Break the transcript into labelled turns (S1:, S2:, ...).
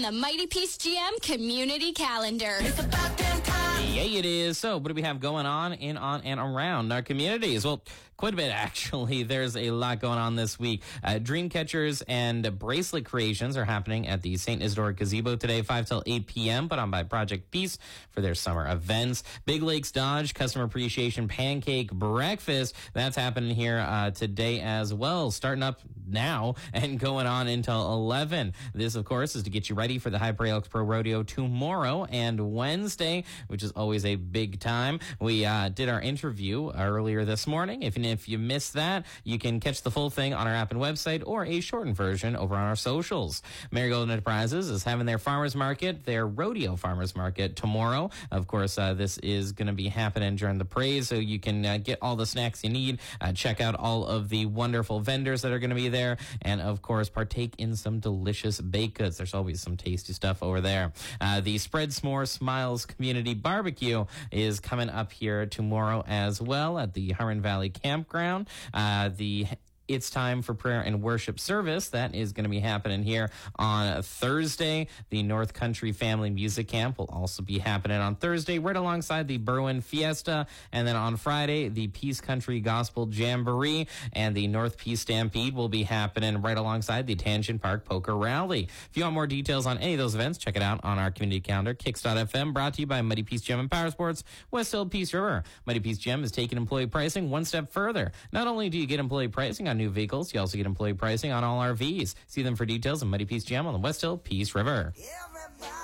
S1: the Mighty Peace GM community calendar. It's about damn time.
S2: Yeah, it is. So, what do we have going on in, on, and around our communities? Well, quite a bit, actually. There's a lot going on this week. Dream catchers and bracelet creations are happening at the St. Isidore Gazebo today, 5 till 8 p.m., put on by Project Peace for their summer events. Big Lakes Dodge Customer Appreciation Pancake Breakfast. That's happening here today as well, starting up now and going on until 11. This, of course, is to get you ready for the High Prairie Elks Pro Rodeo tomorrow and Wednesday, which is always a big time. We did our interview earlier this morning. If you missed that, you can catch the full thing on our app and website or a shortened version over on our socials. Marigold Enterprises is having their farmers market, their rodeo farmers market tomorrow. Of course, this is going to be happening during the parade, so you can get all the snacks you need, check out all of the wonderful vendors that are going to be there, and of course, partake in some delicious baked goods. There's always some tasty stuff over there. The Spread S'more Smiles Community Barbecue is coming up here tomorrow as well at the Huron Valley Campground. It's time for prayer and worship service. That is going to be happening here on Thursday. The North Country Family Music Camp will also be happening on Thursday, right alongside the Berwyn Fiesta. And then on Friday, the Peace Country Gospel Jamboree and the North Peace Stampede will be happening right alongside the Tangent Park Poker Rally. If you want more details on any of those events, check it out on our community calendar, Kicks.fm, brought to you by Mighty Peace Gem and Power Sports, West Hill Peace River. Mighty Peace Gem is taking employee pricing one step further. Not only do you get employee pricing on new vehicles, you also get employee pricing on all RVs. See them for details on Mighty Peace Gem on the West Hill Peace River.
S3: Everybody.